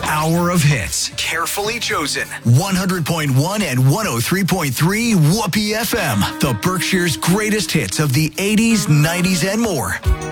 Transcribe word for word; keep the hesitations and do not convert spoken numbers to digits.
hour of hits, carefully chosen. one hundred point one and one oh three point three Whoopee F M. The Berkshire's greatest hits of the eighties, nineties, and more.